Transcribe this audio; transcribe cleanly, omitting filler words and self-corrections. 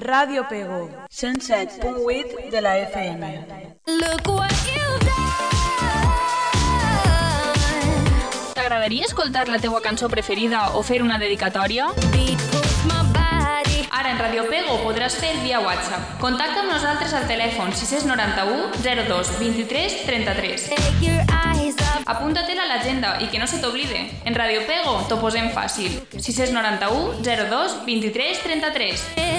Ràdio Pego, 107.8 de la FM. T'agradaria escoltar la teua cançó preferida o fer una dedicatòria? Ara en Radio Pego podràs fer via WhatsApp. Contacta amb nosaltres al telèfon 691 02 23 33. Apunta-te'l a l'agenda i que no se t'oblide. En Radio Pego t'ho posem fàcil. 691 02 23 33.